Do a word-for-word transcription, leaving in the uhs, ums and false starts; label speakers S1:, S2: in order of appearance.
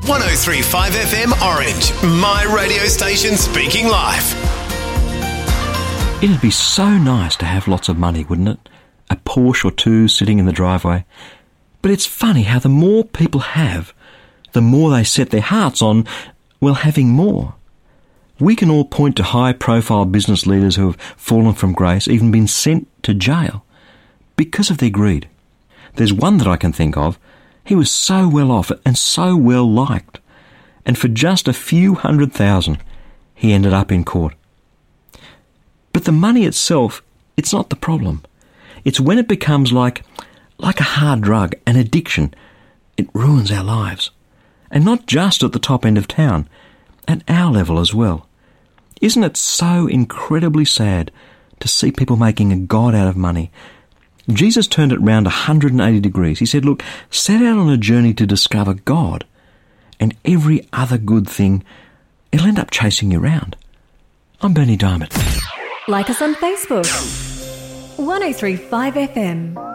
S1: one oh three point five F M Orange, my radio station speaking life.
S2: It'd be so nice to have lots of money, wouldn't it? A Porsche or two sitting in the driveway. But it's funny how the more people have, the more they set their hearts on, well, having more. We can all point to high-profile business leaders who have fallen from grace, even been sent to jail, because of their greed. There's one that I can think of. He was so well off and so well liked, and for just a few hundred thousand, he ended up in court. But the money itself, it's not the problem. It's when it becomes like, like a hard drug, an addiction. It ruins our lives. And not just at the top end of town, at our level as well. Isn't it so incredibly sad to see people making a god out of money? Jesus turned it round one hundred eighty degrees. He said, look, set out on a journey to discover God, and every other good thing, it'll end up chasing you around. I'm Bernie Diamond.
S3: Like us on Facebook. one oh three point five F M.